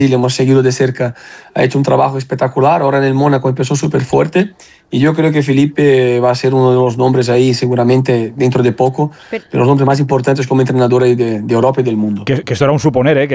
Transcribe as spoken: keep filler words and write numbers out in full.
le hemos seguido de cerca, ha hecho un trabajo espectacular, ahora en el Mónaco empezó súper fuerte y yo creo que Felipe va a ser uno de los nombres ahí seguramente dentro de poco, Pero- de los nombres más importantes como entrenador ahí de, de Europa y del mundo. Que, que esto era un suponer, ¿eh? Que